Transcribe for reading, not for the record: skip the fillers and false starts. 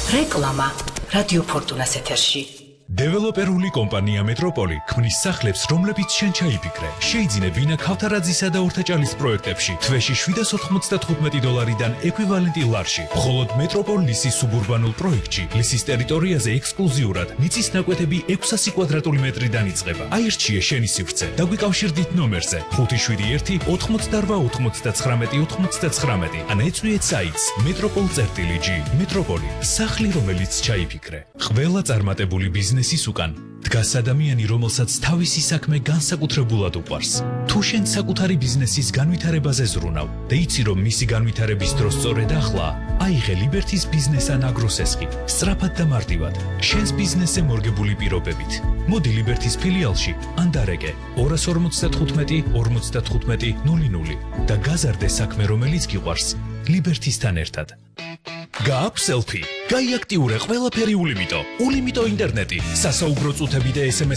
რეკლამა რადიო ფორტუნას ეთერში. დეველოპერული კომპანია მეტროპოლი ქმნის სახლებს, რომლებიც შენ ჩაიფიქრე. შეიძინე ვინა ქავთარაძისა და ორთაჭალის პროექტებში თვეში $795 ეკვივალენტი ლარში. მხოლოდ მეტროპოლ ლისის სუბურბანულ პროექტში ლისის ტერიტორიაზე ექსკლუზიურად მიწის ნაკვეთები 600 კვადრატული მეტრიდან იწყება. აირჩიე შენი სივრცე. დაგვიკავშირდით ნომერზე 571-88-99-99 ან ეწვიეთ საიტს metropol.g. მეტროპოლი, სახლი, რომელიც ჩაიფიქრე. ყველა წარმატებული ბიზნესის უკან დგას ადამიანი, რომელსაც თავისი საქმე განსაკუთრებულად უყვარს. თუ შენ საკუთარი ბიზნესის განვითარებაზე ზრუნავ და იცი, რომ მისი განვითარების დრო სწორედ ახლა, აიღე ლიბერთის ბიზნეს ან აგროსესხი, სწრაფად და მარტივად, შენს ბიზნესზე მორგებული პირობებით. მოდი ლიბერთის ფილიალში ან დარეკე 255 55 00 და გაზარდე საქმე, რომელიც გიყვარს, ლიბერთისთან ერთად. გააქვს სელფი, გაიაქტიურე ყველაფერი ულიმიტო ინტერნეტი, სასაუბრო წუთები და SMS